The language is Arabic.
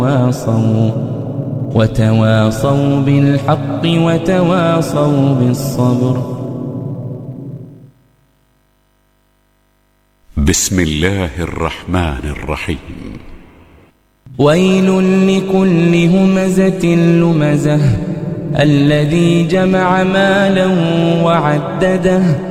وتواصوا بالحق وتواصوا بالصبر. بسم الله الرحمن الرحيم. ويل لكل همزة لمزة الذي جمع مالا وعدده